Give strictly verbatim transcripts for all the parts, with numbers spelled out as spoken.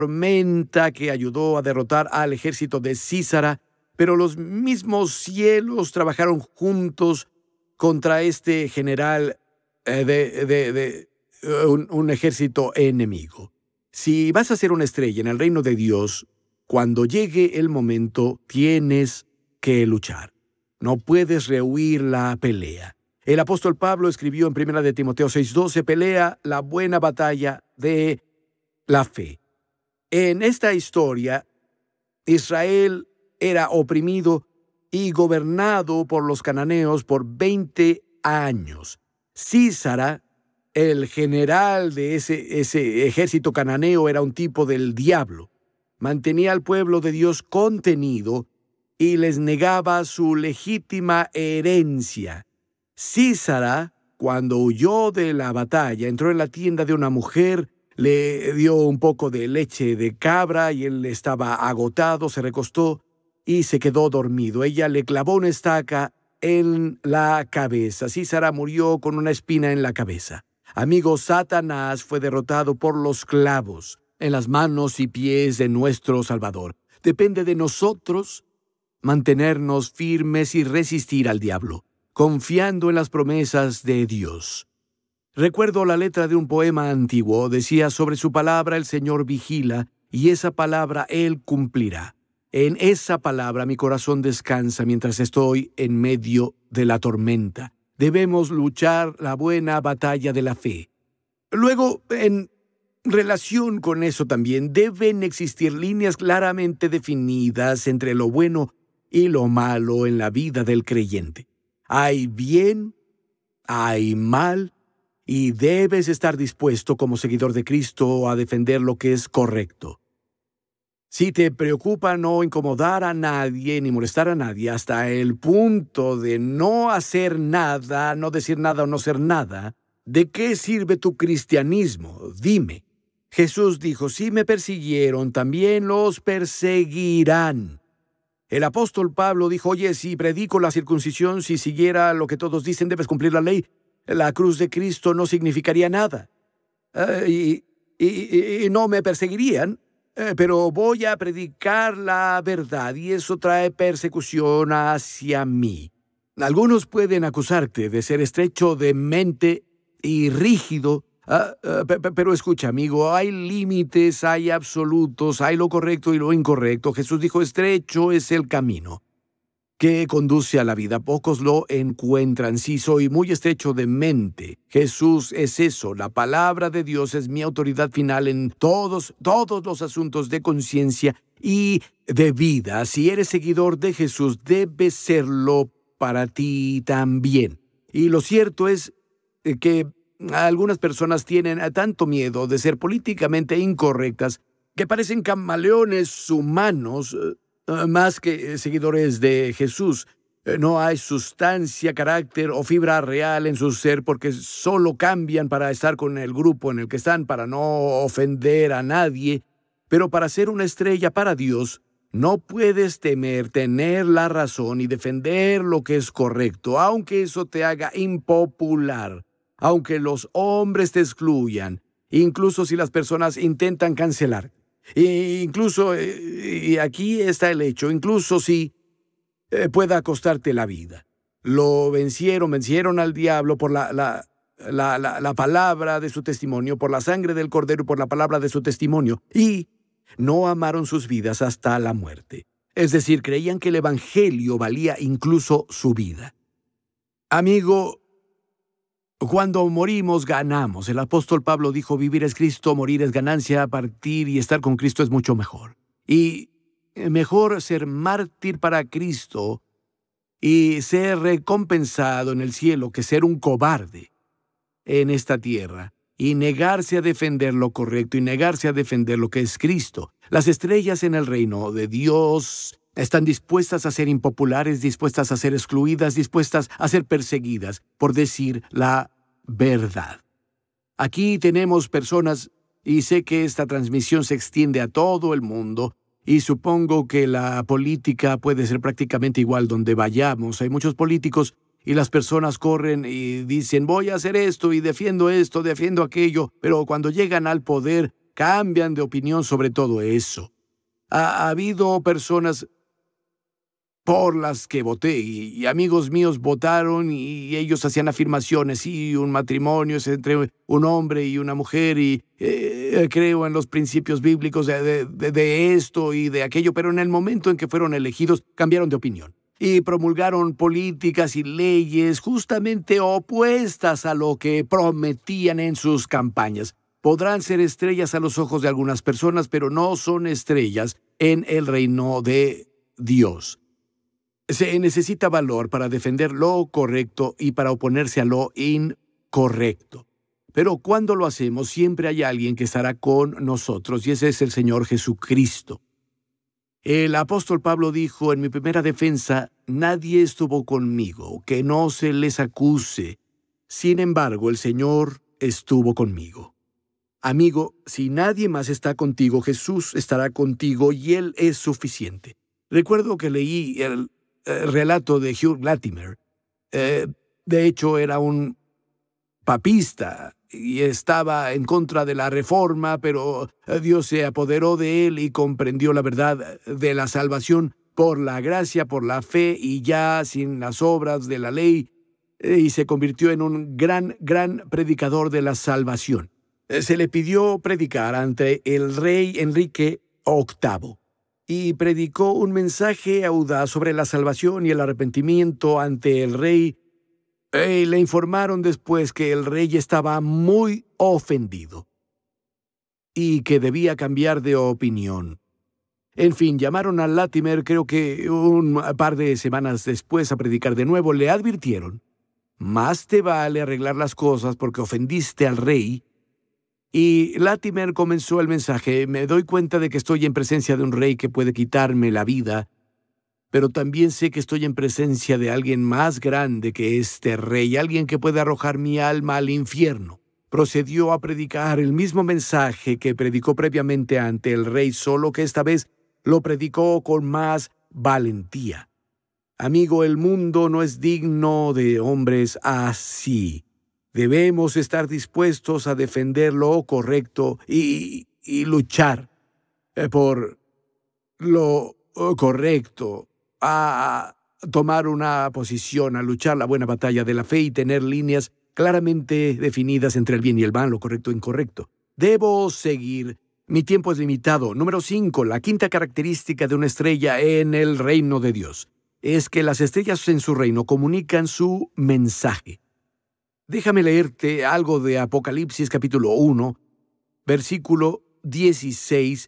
tormenta que ayudó a derrotar al ejército de Sísara, pero los mismos cielos trabajaron juntos contra este general eh, de, de, de uh, un, un ejército enemigo. Si vas a ser una estrella en el reino de Dios, cuando llegue el momento, tienes que luchar. No puedes rehuir la pelea. El apóstol Pablo escribió en primera de Timoteo seis doce, pelea la buena batalla de la fe. En esta historia, Israel era oprimido y gobernado por los cananeos por veinte años. Sísara, el general de ese, ese ejército cananeo, era un tipo del diablo. Mantenía al pueblo de Dios contenido y les negaba su legítima herencia. Sísara, cuando huyó de la batalla, entró en la tienda de una mujer, le dio un poco de leche de cabra y él estaba agotado, se recostó y se quedó dormido. Ella le clavó una estaca en la cabeza. Sísara murió con una espina en la cabeza. Amigo, Satanás fue derrotado por los clavos en las manos y pies de nuestro Salvador. Depende de nosotros mantenernos firmes y resistir al diablo, confiando en las promesas de Dios. Recuerdo la letra de un poema antiguo. Decía, sobre su palabra el Señor vigila, y esa palabra Él cumplirá. En esa palabra mi corazón descansa mientras estoy en medio de la tormenta. Debemos luchar la buena batalla de la fe. Luego, en relación con eso también, deben existir líneas claramente definidas entre lo bueno y lo malo en la vida del creyente. Hay bien, hay mal, y debes estar dispuesto como seguidor de Cristo a defender lo que es correcto. Si te preocupa no incomodar a nadie ni molestar a nadie hasta el punto de no hacer nada, no decir nada o no ser nada, ¿de qué sirve tu cristianismo? Dime. Jesús dijo, si me persiguieron, también los perseguirán. El apóstol Pablo dijo, oye, si predico la circuncisión, si siguiera lo que todos dicen, debes cumplir la ley. La cruz de Cristo no significaría nada. Uh, y, y, y no me perseguirían. Eh, pero voy a predicar la verdad y eso trae persecución hacia mí. Algunos pueden acusarte de ser estrecho de mente y rígido, uh, uh, pe pe pero escucha, amigo, hay límites, hay absolutos, hay lo correcto y lo incorrecto. Jesús dijo, estrecho es el camino que conduce a la vida. Pocos lo encuentran. Sí, soy muy estrecho de mente. Jesús es eso. La palabra de Dios es mi autoridad final en todos, todos los asuntos de conciencia y de vida. Si eres seguidor de Jesús, debe serlo para ti también. Y lo cierto es que algunas personas tienen tanto miedo de ser políticamente incorrectas que parecen camaleones humanos, Uh, más que eh, seguidores de Jesús. Eh, no hay sustancia, carácter o fibra real en su ser porque solo cambian para estar con el grupo en el que están, para no ofender a nadie. Pero para ser una estrella para Dios, no puedes temer tener la razón y defender lo que es correcto, aunque eso te haga impopular, aunque los hombres te excluyan, incluso si las personas intentan cancelar. E incluso, y aquí está el hecho, incluso si eh, pueda costarte la vida. Lo vencieron, vencieron al diablo por la, la, la, la, la palabra de su testimonio, por la sangre del Cordero y por la palabra de su testimonio, y no amaron sus vidas hasta la muerte. Es decir, creían que el evangelio valía incluso su vida. Amigo, cuando morimos, ganamos. El apóstol Pablo dijo, vivir es Cristo, morir es ganancia, partir y estar con Cristo es mucho mejor. Y mejor ser mártir para Cristo y ser recompensado en el cielo que ser un cobarde en esta tierra y negarse a defender lo correcto y negarse a defender lo que es Cristo. Las estrellas en el reino de Dios están dispuestas a ser impopulares, dispuestas a ser excluidas, dispuestas a ser perseguidas por decir la verdad. Aquí tenemos personas, y sé que esta transmisión se extiende a todo el mundo, y supongo que la política puede ser prácticamente igual donde vayamos. Hay muchos políticos y las personas corren y dicen, voy a hacer esto y defiendo esto, defiendo aquello, pero cuando llegan al poder, cambian de opinión sobre todo eso. Ha, ha habido personas por las que voté, y, y amigos míos votaron y ellos hacían afirmaciones, sí, un matrimonio es entre un hombre y una mujer, y eh, creo en los principios bíblicos de, de, de esto y de aquello, pero en el momento en que fueron elegidos cambiaron de opinión y promulgaron políticas y leyes justamente opuestas a lo que prometían en sus campañas. Podrán ser estrellas a los ojos de algunas personas, pero no son estrellas en el reino de Dios. Se necesita valor para defender lo correcto y para oponerse a lo incorrecto. Pero cuando lo hacemos, siempre hay alguien que estará con nosotros, y ese es el Señor Jesucristo. El apóstol Pablo dijo, en mi primera defensa, nadie estuvo conmigo, que no se les acuse. Sin embargo, el Señor estuvo conmigo. Amigo, si nadie más está contigo, Jesús estará contigo y Él es suficiente. Recuerdo que leí el, el relato de Hugh Latimer. Eh, de hecho, era un papista y estaba en contra de la reforma, pero Dios se apoderó de él y comprendió la verdad de la salvación por la gracia, por la fe y ya sin las obras de la ley, y se convirtió en un gran, gran predicador de la salvación. Se le pidió predicar ante el rey Enrique octavo y predicó un mensaje audaz sobre la salvación y el arrepentimiento ante el rey. Y le informaron después que el rey estaba muy ofendido y que debía cambiar de opinión. En fin, llamaron a Latimer, creo que un par de semanas después, a predicar de nuevo. Le advirtieron, más te vale arreglar las cosas porque ofendiste al rey. Y Latimer comenzó el mensaje, me doy cuenta de que estoy en presencia de un rey que puede quitarme la vida, pero también sé que estoy en presencia de alguien más grande que este rey, alguien que puede arrojar mi alma al infierno. Procedió a predicar el mismo mensaje que predicó previamente ante el rey, solo que esta vez lo predicó con más valentía. Amigo, el mundo no es digno de hombres así. Debemos estar dispuestos a defender lo correcto y, y luchar por lo correcto, a tomar una posición, a luchar la buena batalla de la fe y tener líneas claramente definidas entre el bien y el mal, lo correcto e incorrecto. Debo seguir. Mi tiempo es limitado. Número cinco. La quinta característica de una estrella en el reino de Dios es que las estrellas en su reino comunican su mensaje. Déjame leerte algo de Apocalipsis capítulo uno, versículo dieciséis,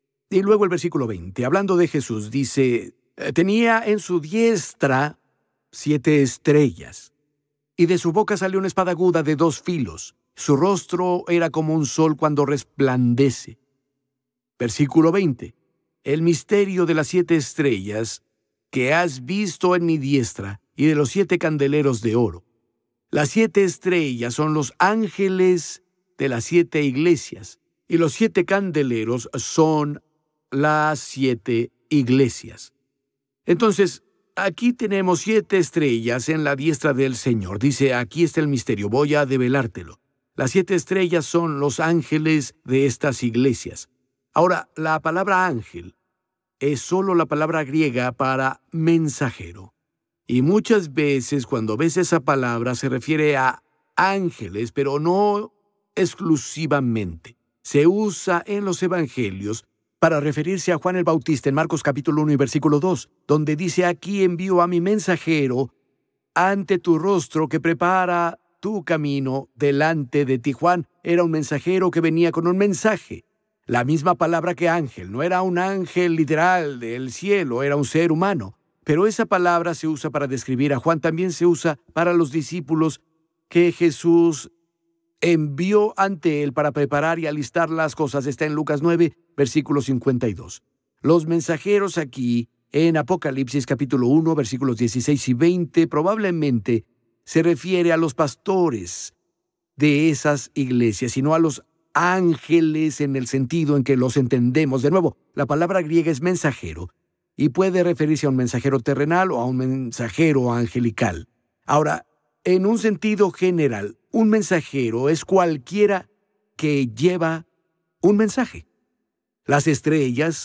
y luego el versículo veinte. Hablando de Jesús, dice, tenía en su diestra siete estrellas, y de su boca salió una espada aguda de dos filos. Su rostro era como un sol cuando resplandece. Versículo veinte. El misterio de las siete estrellas que has visto en mi diestra y de los siete candeleros de oro. Las siete estrellas son los ángeles de las siete iglesias, y los siete candeleros son las siete iglesias. Entonces, aquí tenemos siete estrellas en la diestra del Señor. Dice, aquí está el misterio, voy a develártelo. Las siete estrellas son los ángeles de estas iglesias. Ahora, la palabra ángel es solo la palabra griega para mensajero. Y muchas veces cuando ves esa palabra se refiere a ángeles, pero no exclusivamente. Se usa en los evangelios para referirse a Juan el Bautista en Marcos capítulo uno y versículo dos, donde dice, aquí envío a mi mensajero ante tu rostro que prepara tu camino delante de ti. Juan era un mensajero que venía con un mensaje. La misma palabra que ángel, no era un ángel literal del cielo, era un ser humano. Pero esa palabra se usa para describir a Juan, también se usa para los discípulos que Jesús envió ante él para preparar y alistar las cosas. Está en Lucas nueve, versículo cincuenta y dos. Los mensajeros aquí, en Apocalipsis capítulo uno, versículos dieciséis y veinte, probablemente se refiere a los pastores de esas iglesias, sino a los ángeles en el sentido en que los entendemos. De nuevo, la palabra griega es mensajero, y puede referirse a un mensajero terrenal o a un mensajero angelical. Ahora, en un sentido general, un mensajero es cualquiera que lleva un mensaje. Las estrellas